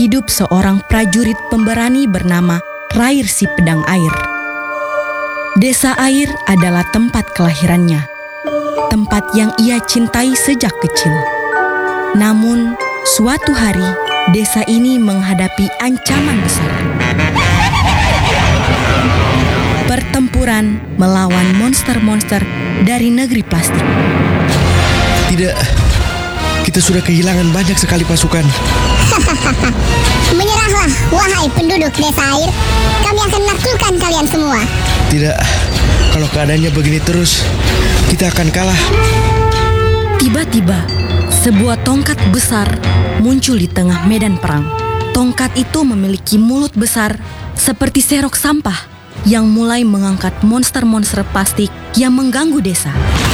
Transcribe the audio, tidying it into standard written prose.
hidup seorang prajurit pemberani bernama Rair si Pedang Air. Desa Air adalah tempat kelahirannya, tempat yang ia cintai sejak kecil. Namun, suatu hari, desa ini menghadapi ancaman besar. Pertempuran melawan monster-monster dari negeri plastik. Tidak, kita sudah kehilangan banyak sekali pasukan. Menyerahlah, wahai penduduk desa Air. Kami akan menaklukkan kalian semua. Tidak, kalau keadaannya begini terus, kita akan kalah. Tiba-tiba, sebuah tongkat besar muncul di tengah medan perang. Tongkat itu memiliki mulut besar seperti serok sampah yang mulai mengangkat monster-monster plastik yang mengganggu desa.